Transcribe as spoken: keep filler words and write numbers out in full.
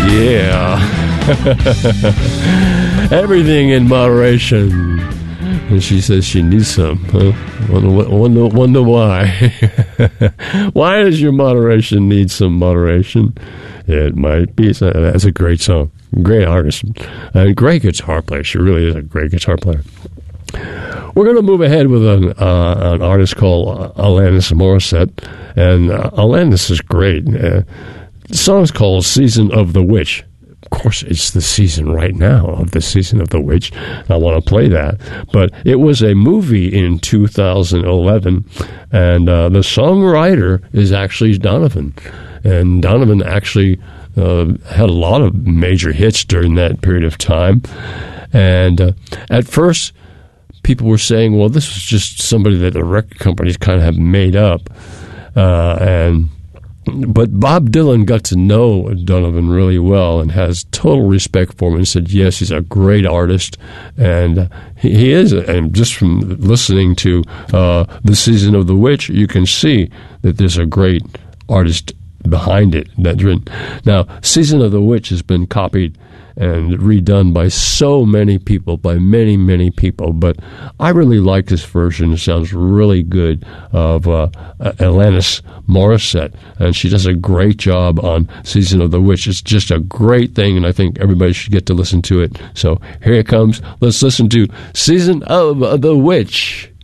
Yeah. Everything in moderation. And she says she needs some. Huh? Wonder, wonder, wonder why. Why does your moderation need some moderation? It might be. That's a great song. Great artist. And great guitar player. She really is a great guitar player. We're going to move ahead with an, uh, an artist called uh, Alanis Morissette. And uh, Alanis is great. Uh, the song's called Season of the Witch. Of course, it's the season right now of the Season of the Witch. I want to play that. But it was a movie in two thousand eleven, and uh, the songwriter is actually Donovan. And Donovan actually uh, had a lot of major hits during that period of time. And uh, at first, people were saying, well, this was just somebody that the record companies kind of have made up. Uh, and But Bob Dylan got to know Donovan really well and has total respect for him and said, yes, he's a great artist. And he, he is. And just from listening to uh, The Season of the Witch, you can see that there's a great artist behind it. That's written. Now, Season of the Witch has been copied and redone by so many people, by many, many people. But I really like this version. It sounds really good of uh, Alanis Morissette. And she does a great job on Season of the Witch. It's just a great thing, and I think everybody should get to listen to it. So here it comes. Let's listen to Season of the Witch.